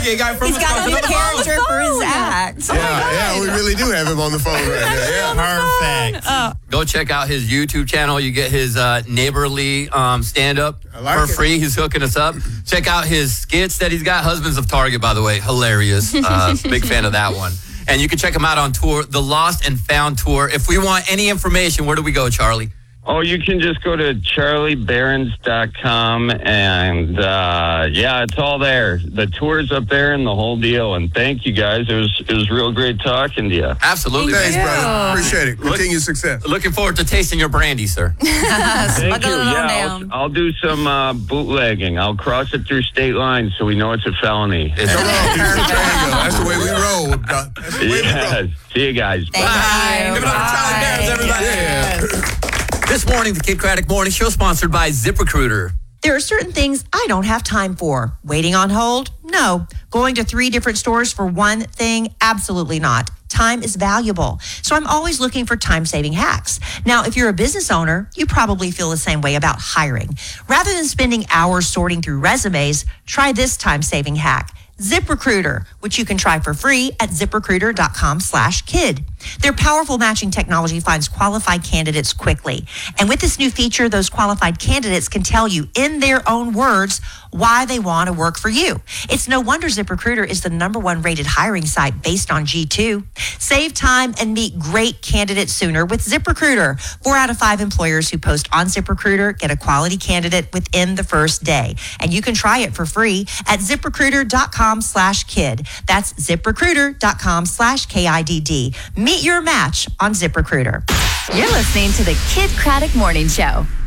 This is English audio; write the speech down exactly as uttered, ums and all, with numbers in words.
gay guy from He's got a new Wisconsin. character for his act. Yeah, yeah, we really do have him on the phone right now. Yeah. Perfect. Oh. Go check out his YouTube channel. You get his uh, neighborly um, stand-up like for it. free. He's hooking us up. Check out his skits that he's got. Husbands of Target, by the way. Hilarious. Uh, big fan of that one. And you can check him out on tour, the Lost and Found Tour. If we want any information, where do we go, Charlie? Oh, you can just go to charlie barons dot com and, uh, yeah, it's all there. The tour's up there and the whole deal. And thank you, guys. It was it was real great talking to you. Absolutely. Thanks, man. brother. Appreciate it. Continued Look- success. Looking forward to tasting your brandy, sir. Thank Smuggle you. it on Yeah, down. I'll, I'll do some uh, bootlegging. I'll cross it through state lines so we know it's a felony. It's Come on, there you go. That's the way we roll. Doc. That's the way we roll. Yes. See you guys. Thank Bye. you. Give it up for Charlie Barons, everybody. Yeah. This morning, the Kid Craddock Morning Show sponsored by ZipRecruiter. There are certain things I don't have time for. Waiting on hold? No. Going to three different stores for one thing? Absolutely not. Time is valuable. So I'm always looking for time-saving hacks. Now, if you're a business owner, you probably feel the same way about hiring. Rather than spending hours sorting through resumes, try this time-saving hack. ZipRecruiter, which you can try for free at ziprecruiter.com slash kid. Their powerful matching technology finds qualified candidates quickly. And with this new feature, those qualified candidates can tell you in their own words why they want to work for you. It's no wonder ZipRecruiter is the number one rated hiring site based on G two. Save time and meet great candidates sooner with ZipRecruiter. Four out of five employers who post on ZipRecruiter get a quality candidate within the first day. And you can try it for free at ziprecruiter.com slash kid. That's ziprecruiter.com slash K I D D. Meet your match on ZipRecruiter. You're listening to the Kid Craddock Morning Show.